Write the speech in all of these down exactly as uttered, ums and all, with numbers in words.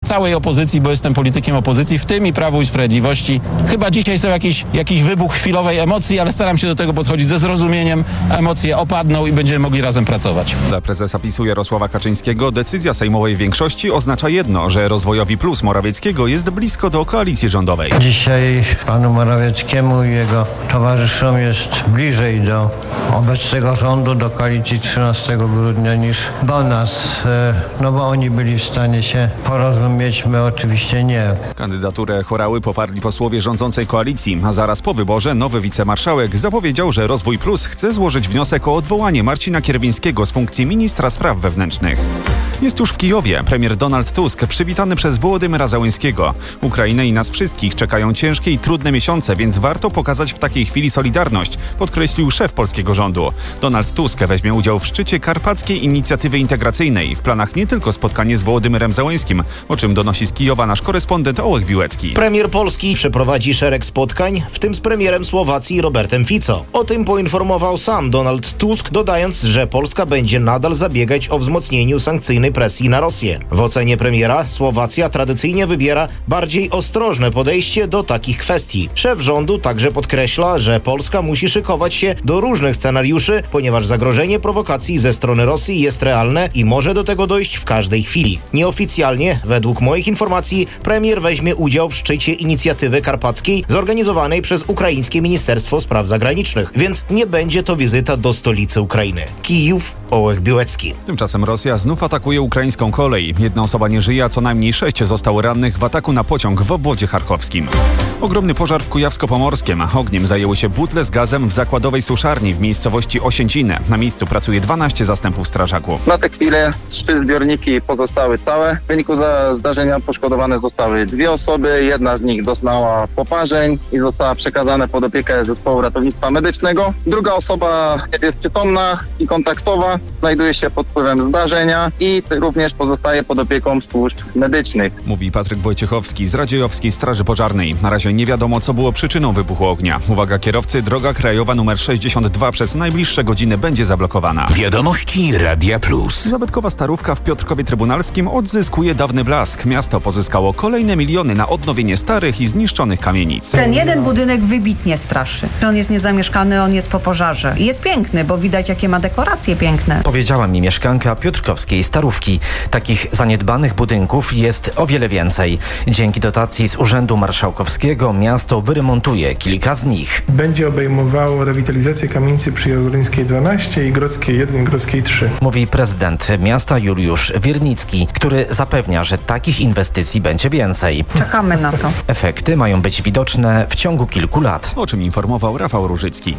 całej opozycji, bo jestem politykiem opozycji, w tym i Prawu i Sprawiedliwości. Chyba dzisiaj są jakiś, jakiś wybuch chwilowej emocji, ale staram się do tego podchodzić ze zrozumieniem. Emocje opadną i będziemy mogli razem pracować. Dla prezesa PiSu Jarosława Kaczyńskiego decyzja sejmowej większości oznacza jedno, że rozwojowi plus Morawieckiego jest blisko do koalicji rządowej. Dzisiaj panu Morawieckiemu i jego towarzyszom jest bliżej do obecnego rządu, do koalicji trzynastego grudnia niż do nas, no bo oni byli w stanie się porozumieć, my oczywiście nie. Kandydaturę Horały poparli posłowie rządzącej koalicji, a zaraz po wyborze nowy wicemarszałek zapowiedział, że Rozwój Plus chce złożyć wniosek o odwołanie Marcina Kierwińskiego z funkcji ministra spraw wewnętrznych. Jest już w Kijowie premier Donald Tusk, przywitany przez Wołodymyra Zełenskiego. Ukrainę i nas wszystkich czekają ciężkie i trudne miesiące, więc warto pokazać w takiej chwili solidarność, podkreślił szef polskiego rządu. Donald Tusk weźmie udział w szczycie Karpackiej Inicjatywy Integracyjnej. W planach nie tylko spotkanie z Wołodymyrem Zełenskim, o czym donosi z Kijowa nasz korespondent Ołek Biłecki. Premier Polski przeprowadzi szereg spotkań, w tym z premierem Słowacji Robertem Fico. O tym poinformował sam Donald Tusk, dodając, że Polska będzie nadal zabiegać o wzmocnieniu sankcyjnej presji na Rosję. W ocenie premiera Słowacja tradycyjnie wybiera bardziej ostrożne podejście do takich kwestii. Szef rządu także podkreśla, że Polska musi szykować się do różnych scenariuszy, ponieważ zagrożenie prowokacji ze strony Rosji jest realne i może do tego dojść w każdej chwili. Nieoficjalnie, według moich informacji, premier weźmie udział w szczycie Inicjatywy Karpackiej zorganizowanej przez ukraińskie Ministerstwo Spraw Zagranicznych, więc nie będzie to wizyta do stolicy Ukrainy. Kijów, Ołek Biłecki. Tymczasem Rosja znów atakuje ukraińską kolej. Jedna osoba nie żyje, a co najmniej sześć zostało rannych w ataku na pociąg w obwodzie charkowskim. Ogromny pożar w Kujawsko-Pomorskiem. Ogniem zajęły się butle z gazem w zakładowej suszarni w miejscowości Osięciny. Na miejscu pracuje dwanaście zastępów strażaków. Na tę chwilę trzy zbiorniki pozostały całe. W wyniku zdarzenia poszkodowane zostały dwie osoby. Jedna z nich doznała poparzeń i została przekazana pod opiekę zespołu ratownictwa medycznego. Druga osoba jest przytomna i kontaktowa. Znajduje się pod wpływem zdarzenia i również pozostaje pod opieką służb medycznych. Mówi Patryk Wojciechowski z Radziejowskiej Straży Pożarnej. Na razie nie wiadomo, co było przyczyną wybuchu ognia. Uwaga kierowcy, droga krajowa numer sześćdziesiąt dwa przez najbliższe godziny będzie zablokowana. Wiadomości Radia Plus. Zabytkowa starówka w Piotrkowie Trybunalskim odzyskuje dawny blask. Miasto pozyskało kolejne miliony na odnowienie starych i zniszczonych kamienic. Ten jeden budynek wybitnie straszy. On jest niezamieszkany, on jest po pożarze. I jest piękny, bo widać, jakie ma dekoracje piękne. Powiedziała mi mieszkanka piotrkowskiej Starówki. Takich zaniedbanych budynków jest o wiele więcej. Dzięki dotacji z Urzędu Marszałkowskiego miasto wyremontuje kilka z nich. Będzie obejmowało rewitalizację kamienicy przy Jaworzńskiej dwanaście i Grodzkiej jeden i Grodzkiej trzy. Mówi prezydent miasta Juliusz Wiernicki, który zapewnia, że takich inwestycji będzie więcej. Czekamy na to. Efekty mają być widoczne w ciągu kilku lat. O czym informował Rafał Różycki.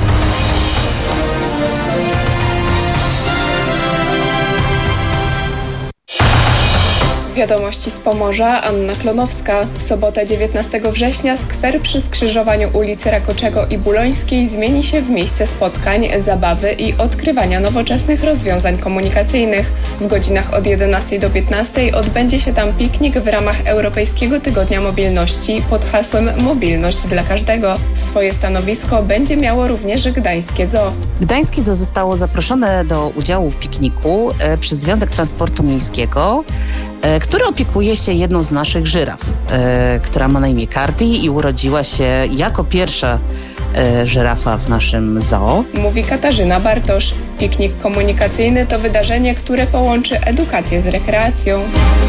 Wiadomości z Pomorza, Anna Klonowska. W sobotę dziewiętnastego września skwer przy skrzyżowaniu ulicy Rakoczego i Bulońskiej zmieni się w miejsce spotkań, zabawy i odkrywania nowoczesnych rozwiązań komunikacyjnych. W godzinach od jedenastej do piętnastej odbędzie się tam piknik w ramach Europejskiego Tygodnia Mobilności pod hasłem Mobilność dla każdego. Swoje stanowisko będzie miało również Gdańskie Zoo. Gdańskie Zoo zostało zaproszone do udziału w pikniku e, przez Związek Transportu Miejskiego, e, który opiekuje się jedną z naszych żyraf, e, która ma na imię Cardi i urodziła się jako pierwsza e, żyrafa w naszym zoo. Mówi Katarzyna Bartosz. Piknik komunikacyjny to wydarzenie, które połączy edukację z rekreacją.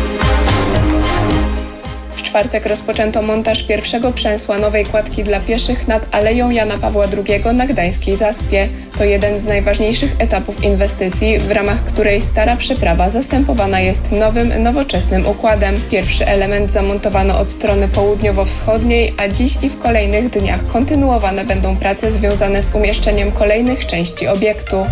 W czwartek rozpoczęto montaż pierwszego przęsła nowej kładki dla pieszych nad Aleją Jana Pawła drugiego na Gdańskiej Zaspie. To jeden z najważniejszych etapów inwestycji, w ramach której stara przeprawa zastępowana jest nowym, nowoczesnym układem. Pierwszy element zamontowano od strony południowo-wschodniej, a dziś i w kolejnych dniach kontynuowane będą prace związane z umieszczeniem kolejnych części obiektu.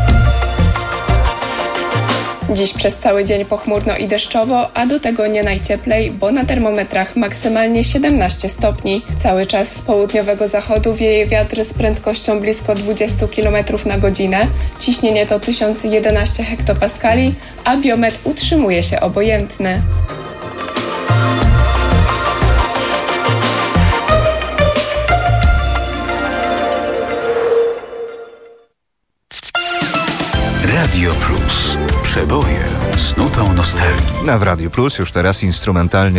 Dziś przez cały dzień pochmurno i deszczowo, a do tego nie najcieplej, bo na termometrach maksymalnie siedemnaście stopni. Cały czas z południowego zachodu wieje wiatr z prędkością blisko dwadzieścia kilometrów na godzinę. Ciśnienie to tysiąc jedenaście hektopaskali, a biometr utrzymuje się obojętny. Radio Plus. Przeboje z nutą nostalgii. Na w Radio Plus już teraz instrumentalnie